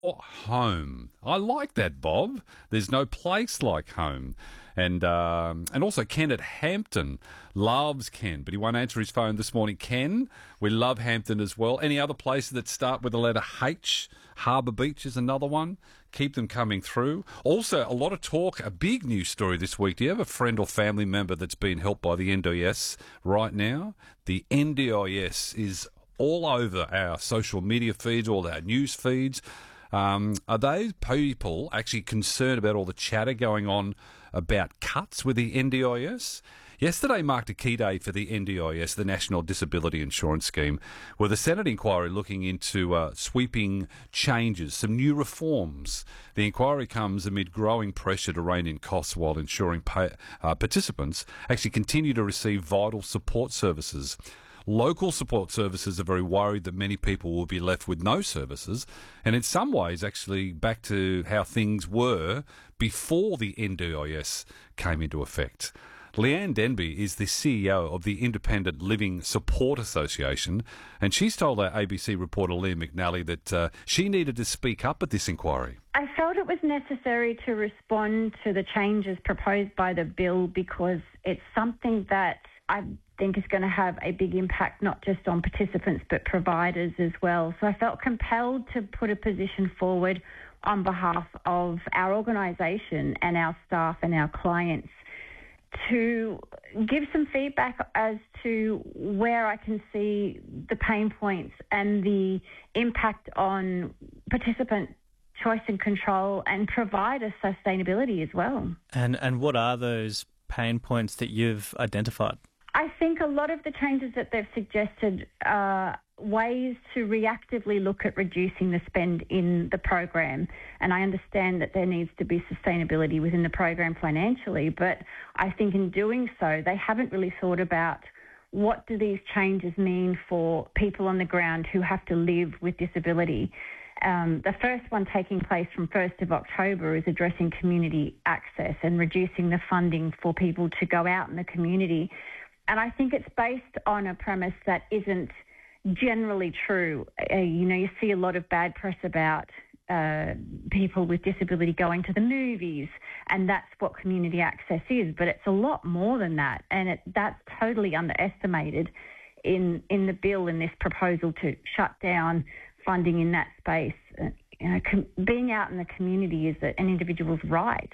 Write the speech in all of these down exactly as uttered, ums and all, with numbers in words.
or home. I like that, Bob. There's no place like home. And um, and also Ken at Hampton loves Ken, but he won't answer his phone this morning. Ken, we love Hampton as well. Any other places that start with the letter H? Harbour Beach is another one. Keep them coming through. Also, a lot of talk, a big news story this week. Do you have a friend or family member that's been helped by the N D I S right now? The N D I S is all over our social media feeds, all our news feeds. Um, are those people actually concerned about all the chatter going on about cuts with the N D I S? Yesterday marked a key day for the N D I S, the National Disability Insurance Scheme, with a Senate inquiry looking into uh, sweeping changes, some new reforms. The inquiry comes amid growing pressure to rein in costs while ensuring pay, uh, participants actually continue to receive vital support services. Local support services are very worried that many people will be left with no services, and in some ways actually back to how things were before the N D I S came into effect. Leanne Denby is the C E O of the Independent Living Support Association, and she's told our A B C reporter Liam McNally that uh, she needed to speak up at this inquiry. I felt it was necessary to respond to the changes proposed by the bill because it's something that I think is going to have a big impact not just on participants but providers as well. So I felt compelled to put a position forward on behalf of our organisation and our staff and our clients to give some feedback as to where I can see the pain points and the impact on participant choice and control and provider sustainability as well. And and what are those pain points that you've identified? I think a lot of the changes that they've suggested are ways to reactively look at reducing the spend in the program. And I understand that there needs to be sustainability within the program financially, but I think in doing so, they haven't really thought about what do these changes mean for people on the ground who have to live with disability. Um, the first one taking place from first of October is addressing community access and reducing the funding for people to go out in the community. And I think it's based on a premise that isn't generally true. Uh, you know, you see a lot of bad press about uh, people with disability going to the movies, and that's what community access is. But it's a lot more than that, and it, that's totally underestimated in in the bill in this proposal to shut down funding in that space. Uh, you know, com- being out in the community is an individual's right,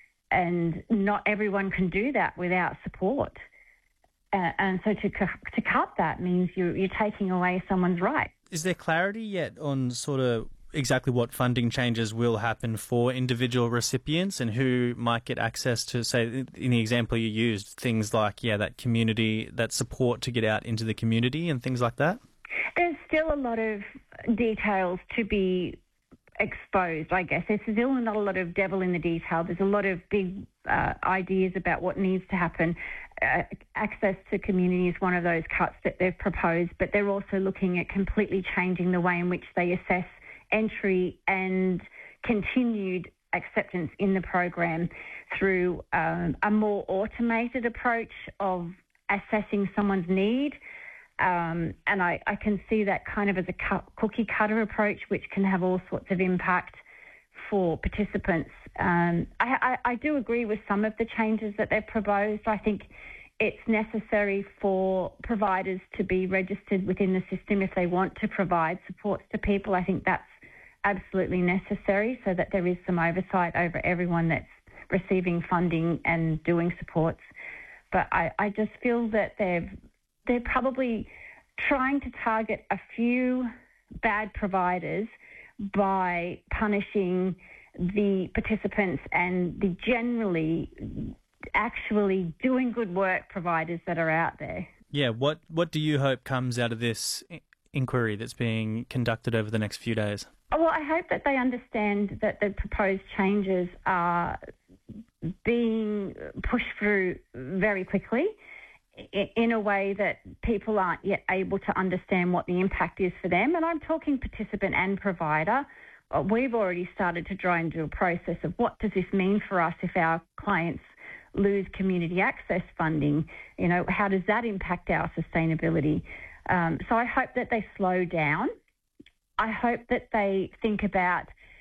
and not everyone can do that without support. Uh, and so to to cut that means you're, you're taking away someone's right. Is there clarity yet on sort of exactly what funding changes will happen for individual recipients and who might get access to, say, in the example you used, things like, yeah, that community, that support to get out into the community and things like that? There's still a lot of details to be exposed, I guess. There's still not a lot of devil in the detail. There's a lot of big uh, ideas about what needs to happen. Uh, access to community is one of those cuts that they've proposed, but they're also looking at completely changing the way in which they assess entry and continued acceptance in the program through um, a more automated approach of assessing someone's need. Um, and I, I can see that kind of as a cu- cookie cutter approach, which can have all sorts of impact for participants. Um, I, I, I do agree with some of the changes that they've proposed. I think it's necessary for providers to be registered within the system if they want to provide supports to people. I think that's absolutely necessary so that there is some oversight over everyone that's receiving funding and doing supports. But I, I just feel that they've they're probably trying to target a few bad providers by punishing the participants and the generally actually doing good work providers that are out there. Yeah, what, what do you hope comes out of this inquiry that's being conducted over the next few days? Well, I hope that they understand that the proposed changes are being pushed through very quickly in a way that people aren't yet able to understand what the impact is for them. And I'm talking participant and provider. We've already started to try and do a process of what does this mean for us if our clients lose community access funding? You know, how does that impact our sustainability? Um, so I hope that they slow down. I hope that they think about